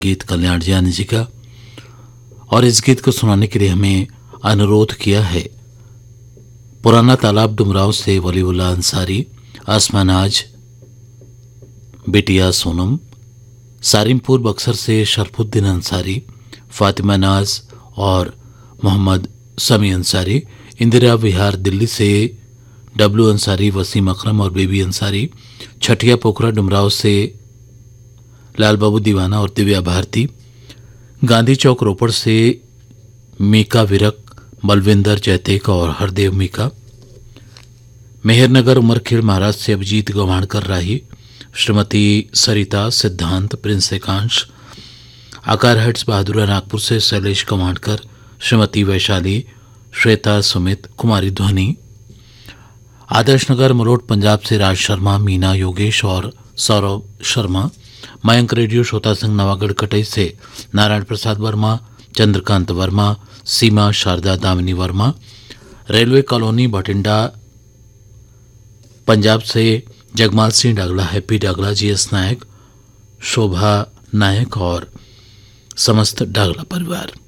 गीत कल्याण जानी जी का, और इस गीत को सुनाने के लिए हमें अनुरोध किया है पुराना तालाब डुमराव से वलीउल्लाह अंसारी, आसमान आज, बिटिया सोनम, सारिमपुर बक्सर से शरफुद्दीन अंसारी, फातिमा नाज और मोहम्मद समी अंसारी, इंदिरा विहार दिल्ली से डब्लू अंसारी, वसीम अकरम और बेबी अंसारी, छठिया पोखरा डुमराव से लाल बाबू दीवाना और दिव्या भारती, गांधी चौक रोपड़ से मीका विरक, बलविंदर जयतेक और हरदेव मीका, मेहरनगर उमरखेड़ महाराष्ट्र से अभिजीत गवाणकर राही, श्रीमती सरिता सिद्धांत, प्रिंस एकांश, आकार हट्स बहादुरा नागपुर से शैलेश गवाणकर, श्रीमती वैशाली, श्वेता सुमित, कुमारी ध्वनि, आदर्श नगर मरोट पंजाब से राज शर्मा, मीना योगेश और सौरभ शर्मा, मयंक रेडियो श्रोता संघ नवागढ़ कटई से नारायण प्रसाद वर्मा, चंद्रकांत वर्मा, सीमा शारदा दामिनी वर्मा, रेलवे कॉलोनी बठिंडा पंजाब से जगमाल सिंह डागला, हैप्पी डागला, जीएस नायक, शोभा नायक और समस्त डागला परिवार।